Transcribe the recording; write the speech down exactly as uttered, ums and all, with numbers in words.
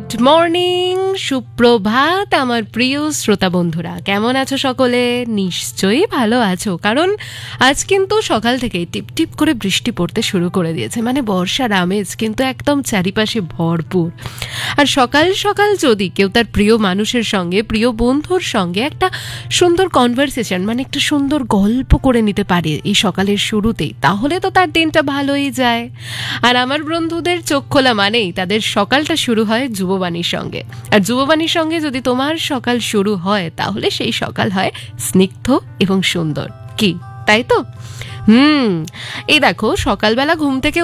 Good morning, সুপ্রভাত আমার প্রিয় শ্রোতা বন্ধুরা, কেমন আছো সকলে? নিশ্চয়ই ভালো আছো, কারণ আজ কিন্তু সকাল থেকেই টিপ টিপ করে বৃষ্টি পড়তে শুরু করে দিয়েছে। মানে বর্ষার আমেজ কিন্তু একদম চারিপাশে ভরপুর। আর সকাল সকাল যদি কেউ তার প্রিয় মানুষের সঙ্গে, প্রিয় বন্ধুর সঙ্গে একটা সুন্দর কনভারসেশন, মানে একটা সুন্দর গল্প করে নিতে পারে এই সকালের শুরুতেই, তাহলে তো তার দিনটা ভালোই যায়। আর আমার বন্ধুদের চোখ খোলা মানেই তাদের সকালটা শুরু হয় যুববাণীর সঙ্গে। আর যুববাণীর সঙ্গে যদি তোমার সকাল শুরু হয়, তাহলে সেই সকাল হয় স্নিগ্ধ এবং সুন্দর। কি তাই তো? হুম এই দেখো, সকালবেলা ঘুম থেকে